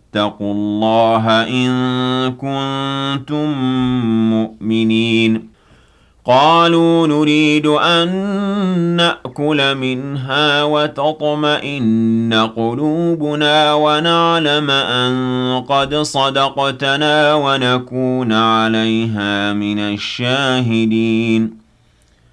فاتقوا الله إن كنتم مؤمنين قالوا نريد أن نأكل منها وتطمئن قلوبنا ونعلم أن قد صدقتنا ونكون عليها من الشاهدين